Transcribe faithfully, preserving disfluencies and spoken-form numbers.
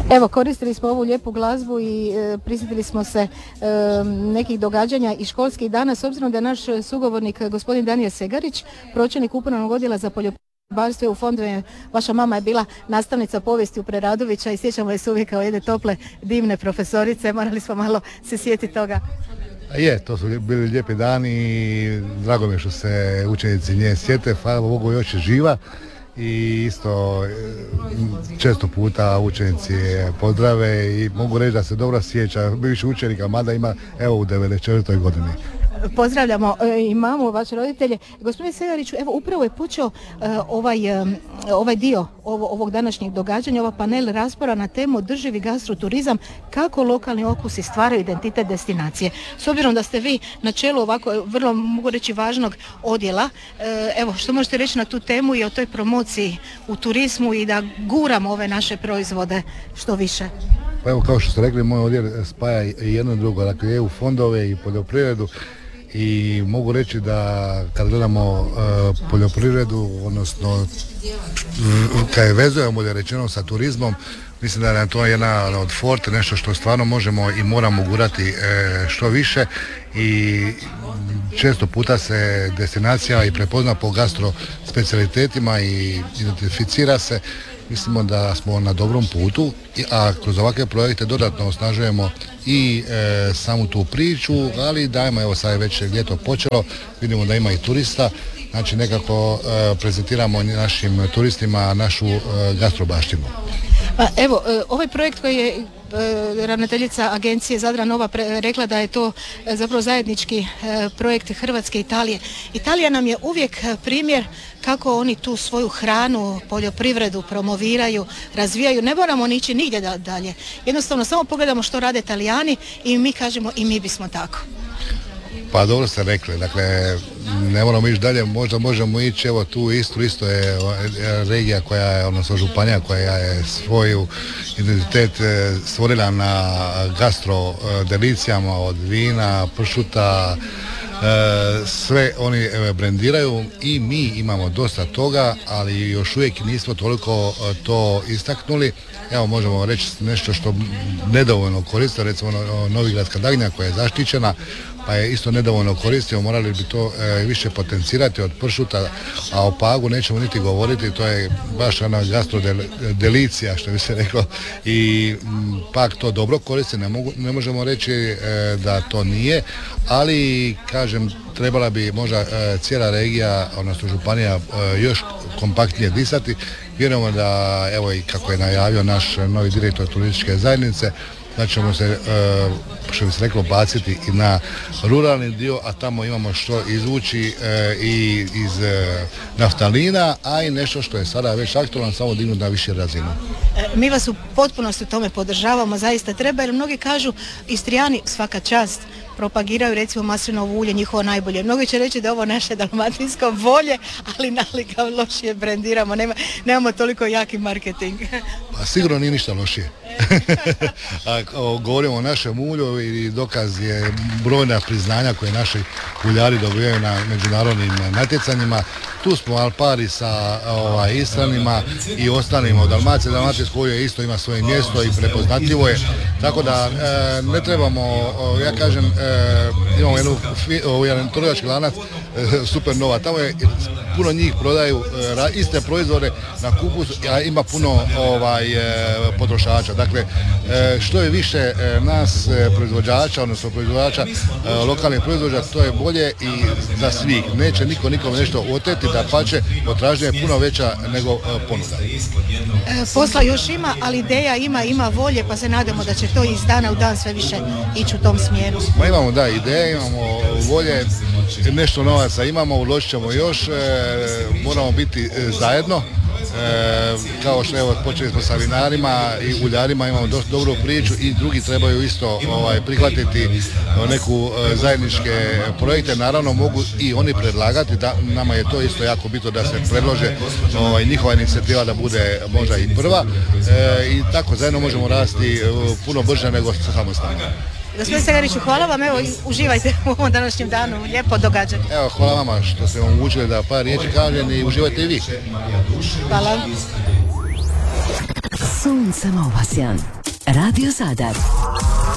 Evo, koristili smo ovu lijepu glazbu i e, prisjetili smo se e, nekih događanja i školskih dana, s obzirom da je naš sugovornik gospodin Danijel Segarić, pročelnik upravnog odjela za poljoprivredno u fondove. Vaša mama je bila nastavnica povijesti u Preradovića i sjećamo je se uvijek kao jedne tople, divne profesorice. Morali smo malo se sjetiti toga. Je, to su bili lijepi dani i drago mi je što se učenici nje sjete, hvala Bogu još je živa i isto često puta učenici pozdrave i mogu reći da se dobro sjeća bivši učenika, mada ima evo u devedeset četvrtoj godini. Pozdravljamo e, i mamu, vaše roditelje. Gospodine Segariću, evo upravo je počeo e, ovaj, e, ovaj dio ovo, ovog današnjeg događanja, ova panel rasprava na temu održivi gastroturizam, kako lokalni okusi stvaraju identitet destinacije. S obzirom da ste vi na čelu ovako vrlo, mogu reći, važnog odjela, e, evo što možete reći na tu temu i o toj promociji u turizmu i da guramo ove naše proizvode što više? Pa evo, kao što ste rekli, moj odjel spaja i jedno i drugo, dakle E U fondove i poljoprivredu. I mogu reći da kad gledamo uh, poljoprivredu, odnosno kad je vezujemo da je rečeno sa turizmom, mislim da je to jedna od forte, nešto što stvarno možemo i moramo gurati e, što više i često puta se destinacija i prepozna po gastro specijalitetima i identificira se. Mislimo da smo na dobrom putu, a kroz ovakve projekte dodatno osnažujemo i e, samu tu priču, ali dajmo, evo sad je već ljeto počelo, vidimo da ima i turista, znači nekako e, prezentiramo našim turistima našu e, gastrobaštinu. Pa evo, ovaj projekt koji je ravnateljica agencije Zadra Nova pre, rekla da je to zapravo zajednički projekt Hrvatske i Italije. Italija nam je uvijek primjer kako oni tu svoju hranu, poljoprivredu promoviraju, razvijaju. Ne moramo nići nigdje dalje. Jednostavno samo pogledamo što rade Italijani i mi kažemo i mi bismo tako. Pa dobro ste rekli, dakle ne moramo ići dalje, možda možemo ići, evo tu Istru, isto je regija koja je, odnosno županija koja je svoju identitet stvorila na gastro delicijama od vina, pršuta, sve oni brendiraju i mi imamo dosta toga, ali još uvijek nismo toliko to istaknuli. Evo možemo reći nešto što nedovoljno koriste, recimo Novigradska dagnja koja je zaštićena, pa je isto nedovoljno koristimo, morali bi to e, više potencirati od pršuta, a o Pagu nećemo niti govoriti, to je baš ona gastrodelicija što bi se reklo i m, Pag to dobro koristi, ne, mogu, ne možemo reći e, da to nije, ali kažem trebala bi možda e, cijela regija, odnosno županija e, još kompaktnije disati. Vjerujemo da, evo i kako je najavio naš novi direktor turističke zajednice, da ćemo se, što bi se reklo, baciti i na ruralni dio, a tamo imamo što izvući i iz naftalina, a i nešto što je sada već aktualno, samo dignuti na više razinu. Mi vas u potpunosti u tome podržavamo, zaista treba, jer mnogi kažu, Istrijani svaka čast, propagiraju recimo maslinovo ulje, njihovo najbolje. Mnogi će reći da ovo naše dalmatinsko bolje, ali nalika lošije brendiramo, nema, nemamo toliko jaki marketing. Pa sigurno nije ništa lošije. A, o, govorimo o našem ulju i dokaz je brojna priznanja koje naši uljari dobivaju na međunarodnim natjecanjima. Tu smo al pari sa ovaj, Istranima i ostalima od Dalmacije. Dalmacijsko ulje isto ima svoje mjesto i prepoznatljivo je. Tako da e, ne trebamo, o, ja kažem, e, imamo jednu, o, jedan trgovački lanac e, Super Nova. Tamo je puno njih prodaju e, iste proizvode na kupus, a ima puno ovaj, e, potrošača. Dakle, e, što je više e, nas e, proizvođača, odnosno proizvođača e, lokalnih proizvođača, to je bolje i za svih. Neće niko nikome nešto oteti, da pače, potražnja je puno veća nego e, ponuda. E, posla još ima, ali ideja ima, ima volje, pa se nadamo da će to iz dana u dan sve više ići u tom smjeru. Ma imamo da ideje, imamo volje, nešto novaca imamo, uložit ćemo još, e, moramo biti e, zajedno. E, kao što evo počeli smo sa vinarima i uljarima, imamo dosta dobru priču i drugi trebaju isto ovaj, prihvatiti neku e, zajedničke projekte, naravno mogu i oni predlagati, da, nama je to isto jako bitno da se predlože ovaj, njihova inicijativa da bude možda i prva e, i tako zajedno možemo rasti e, puno brže nego samostalno. Gospodin Segariću, hvala vam, evo uživajte u ovom današnjem danu, lijepo događanje. Evo, hvala vama što ste omogućili da par riječi kažem i uživajte i vi. Hvala. Sunce Opasjan. Radio Zadar.